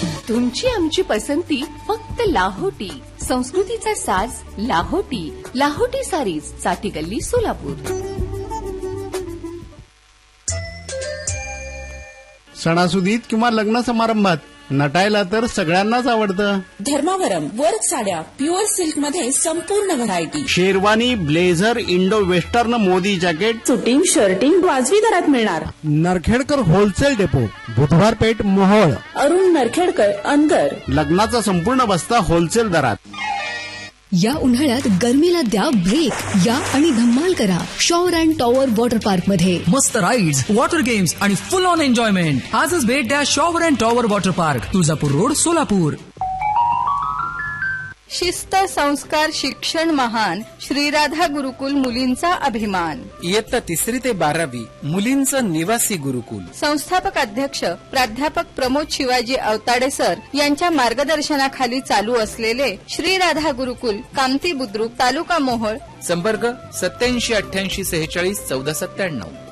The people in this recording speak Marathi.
तुमची आमची पसंती फक्त लाहोटी. संस्कृतीचा साज लाहोटी. लाहोटी सारीज, चाटी गल्ली, सोलापूर. सणासुदीत किंवा लग्न समारंभात नटायला तर सगळ्यांनाच आवडतं. धर्मावरम वर्क साड्या प्युअर सिल्क मध्ये संपूर्ण variety. Sherwani, blazer, Indo western, Modi jacket, suiting, shirting वाजवी दरात मिळणार. नरखेडकर होलसेल डेपो, बुधवार पेठ, मोहोळ. अरुण नरखेडकर, अंदर. लग्नाचा संपूर्ण बस्ता होलसेल दरात. या उन्हाळ्यात गरमीला द्या ब्रेक. या आणि धम्माल करा shower and tower water park मध्ये. मस्त राईड्स, वॉटर गेम्स आणि फुल ऑन एन्जॉयमेंट. आजच भेट द्या shower and tower water park, Tuljapur road, Solapur. शिस्त, संस्कार, शिक्षण महान. श्रीराधा गुरुकुल मुलींचा अभिमान. इयत्ता 3री ते 12वी मुलींचं निवासी गुरुकुल. संस्थापक अध्यक्ष प्राध्यापक प्रमोद शिवाजी अवताडे सर यांच्या मार्गदर्शनाखाली चालू असलेले श्रीराधा गुरुकुल, कामती बुद्रुक, तालुका मोहोळ. संपर्क 87 88 46 14 97.